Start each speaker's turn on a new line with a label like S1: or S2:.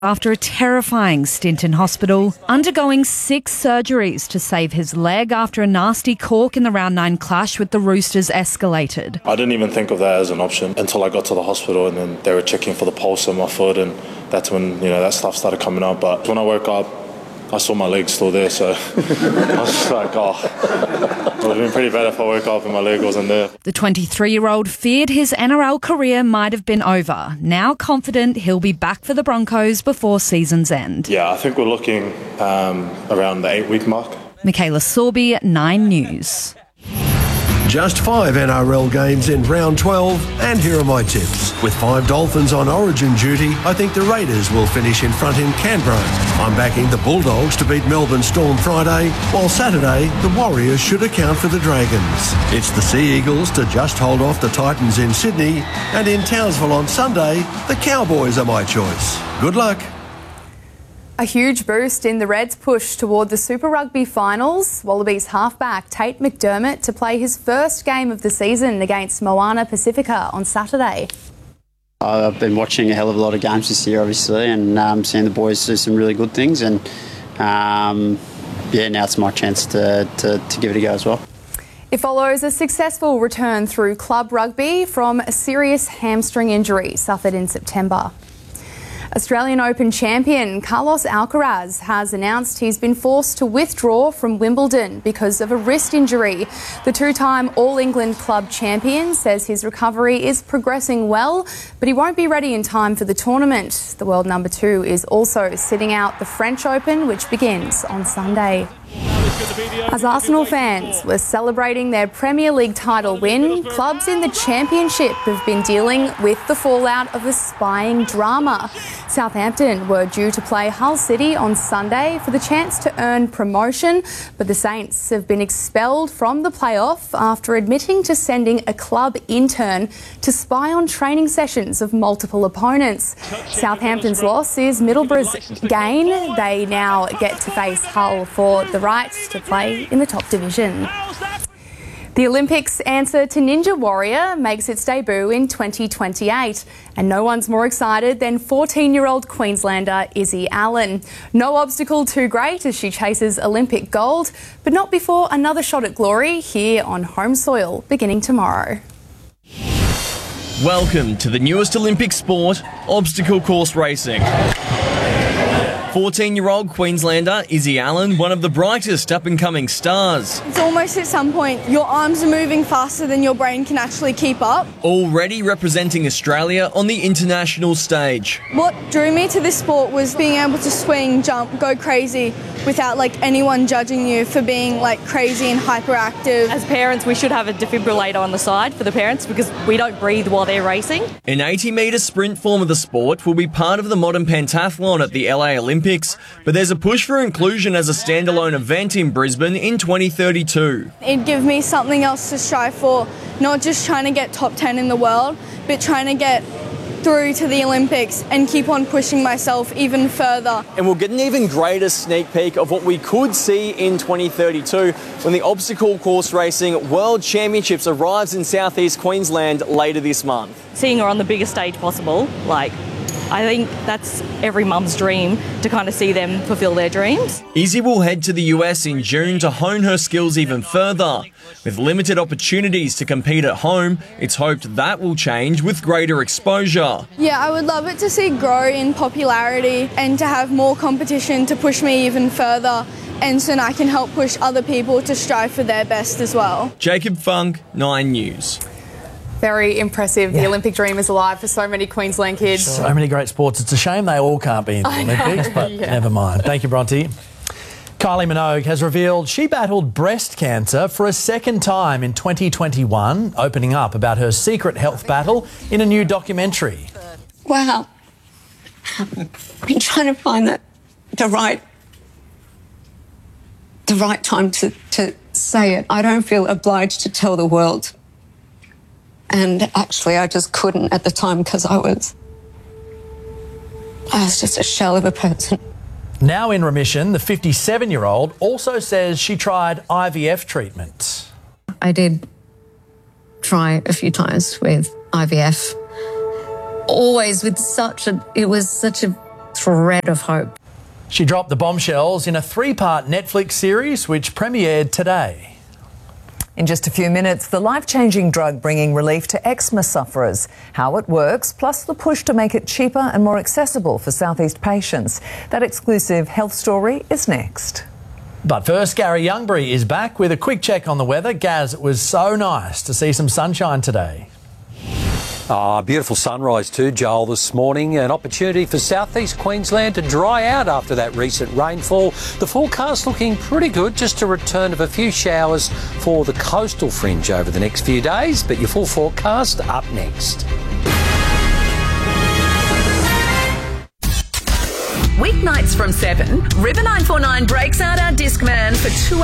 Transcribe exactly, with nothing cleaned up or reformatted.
S1: After a terrifying stint in hospital, undergoing six surgeries to save his leg after a nasty cork in the round nine clash with the Roosters escalated.
S2: I didn't even think of that as an option until I got to the hospital, and then they were checking for the pulse on my foot, and that's when, you know, that stuff started coming up. But when I woke up, I saw my leg still there, so I was just like, oh, it would have been pretty bad if I woke up and my leg wasn't there.
S1: The twenty-three-year-old feared his N R L career might have been over. Now confident he'll be back for the Broncos before season's end.
S2: Yeah, I think we're looking um, around the eight-week mark.
S1: Michaela Sorby, Nine News.
S3: Just five N R L games in round twelve, and here are my tips. With five Dolphins on Origin duty, I think the Raiders will finish in front in Canberra. I'm backing the Bulldogs to beat Melbourne Storm Friday, while Saturday the Warriors should account for the Dragons. It's the Sea Eagles to just hold off the Titans in Sydney, and in Townsville on Sunday, the Cowboys are my choice. Good luck.
S4: A huge boost in the Reds' push toward the Super Rugby finals. Wallabies halfback Tate McDermott to play his first game of the season against Moana Pacifica on Saturday.
S5: I've been watching a hell of a lot of games this year, obviously, and um, seeing the boys do some really good things. And um, yeah, now it's my chance to, to, to give it a go as well.
S4: It follows a successful return through club rugby from a serious hamstring injury suffered in September. Australian Open champion Carlos Alcaraz has announced he's been forced to withdraw from Wimbledon because of a wrist injury. The two-time All-England club champion says his recovery is progressing well, but he won't be ready in time for the tournament. The world number two is also sitting out the French Open, which begins on Sunday. As Arsenal fans were celebrating their Premier League title win, clubs in the Championship have been dealing with the fallout of a spying drama. Southampton were due to play Hull City on Sunday for the chance to earn promotion, but the Saints have been expelled from the playoff after admitting to sending a club intern to spy on training sessions of multiple opponents. Southampton's loss is Middlesbrough's gain. They now get to face Hull for the right to play in the top division. The Olympics answer to Ninja Warrior makes its debut in twenty twenty-eight, and no one's more excited than fourteen-year-old Queenslander Izzy Allen. No obstacle too great as she chases Olympic gold, but not before another shot at glory here on home soil beginning tomorrow.
S6: Welcome to the newest Olympic sport, obstacle course racing. fourteen-year-old Queenslander Izzy Allen, one of the brightest up-and-coming stars.
S7: It's almost at some point your arms are moving faster than your brain can actually keep up.
S6: Already representing Australia on the international stage.
S7: What drew me to this sport was being able to swing, jump, go crazy without like anyone judging you for being like crazy and hyperactive.
S8: As parents, we should have a defibrillator on the side for the parents because we don't breathe while they're racing.
S6: An eighty-metre sprint form of the sport will be part of the modern pentathlon at the L A Olympics, but there's a push for inclusion as a standalone event in Brisbane in twenty thirty-two.
S7: It'd give me something else to strive for, not just trying to get top ten in the world, but trying to get through to the Olympics and keep on pushing myself even further.
S6: And we'll get an even greater sneak peek of what we could see in twenty thirty-two when the Obstacle Course Racing World Championships arrives in southeast Queensland later this month.
S8: Seeing her on the biggest stage possible, like, I think that's every mum's dream, to kind of see them fulfil their dreams.
S6: Izzy will head to the U S in June to hone her skills even further. With limited opportunities to compete at home, it's hoped that will change with greater exposure.
S7: Yeah, I would love it to see grow in popularity and to have more competition to push me even further, and so I can help push other people to strive for their best as well.
S6: Jacob Funk, Nine News.
S4: Very impressive.
S9: Yeah.
S4: The Olympic dream is alive for so many Queensland kids.
S9: So many great sports. It's a shame they all can't be in the
S4: I
S9: Olympics,
S4: know,
S9: but
S4: yeah.
S9: never mind. Thank you, Bronte. Kylie Minogue has revealed she battled breast cancer for a second time in twenty twenty-one, opening up about her secret health battle in a new documentary.
S10: Wow. I've been trying to find that the right the right time to, to say it. I don't feel obliged to tell the world. And actually, I just couldn't at the time because I was, I was just a shell of a person.
S9: Now in remission, the fifty-seven-year-old also says she tried I V F treatment.
S10: I did try a few times with I V F, always with such a, it was such a thread of hope.
S9: She dropped the bombshells in a three-part Netflix series which premiered today.
S11: In just a few minutes, the life-changing drug bringing relief to eczema sufferers, how it works, plus the push to make it cheaper and more accessible for Southeast patients. That exclusive health story is next.
S9: But first, Gary Youngbury is back with a quick check on the weather. Gaz, it was so nice to see some sunshine today.
S12: Ah, beautiful sunrise too, Joel, this morning. An opportunity for southeast Queensland to dry out after that recent rainfall. The forecast looking pretty good, just a return of a few showers for the coastal fringe over the next few days. But your full forecast up next.
S13: Weeknights from seven, River nine four nine breaks out our Discman for two